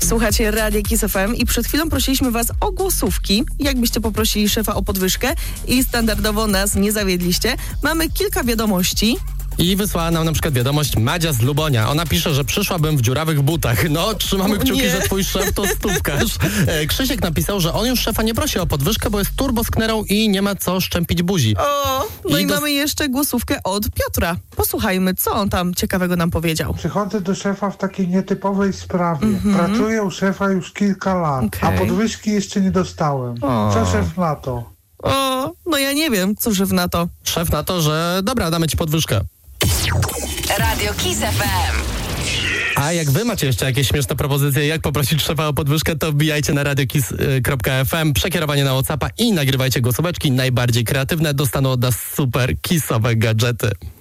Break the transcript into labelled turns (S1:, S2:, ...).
S1: Słuchacie Radia Kiss FM i przed chwilą prosiliśmy was o głosówki, jakbyście poprosili szefa o podwyżkę i standardowo nas nie zawiedliście. Mamy kilka wiadomości.
S2: I wysłała nam na przykład wiadomość Madzia z Lubonia. Ona pisze, że przyszłabym w dziurawych butach. No, trzymamy kciuki, że twój szef to stówkarz. Krzysiek napisał, że on już szefa nie prosi o podwyżkę, bo jest turbosknerą i nie ma co szczępić buzi.
S1: O, no i mamy jeszcze głosówkę od Piotra. Posłuchajmy, co on tam ciekawego nam powiedział.
S3: Przychodzę do szefa w takiej nietypowej sprawie. Pracuję u szefa już kilka lat, a podwyżki jeszcze nie dostałem. Co szef na to?
S1: O, no ja nie wiem, co szef na to.
S2: Szef na to, że dobra, damy ci podwyżkę.
S4: Radio Kiss FM.
S2: A jak wy macie jeszcze jakieś śmieszne propozycje, jak poprosić szefa o podwyżkę, to wbijajcie na radiokiss.fm, przekierowanie na WhatsAppa i nagrywajcie głosóweczki. Najbardziej kreatywne dostaną od nas super kissowe gadżety.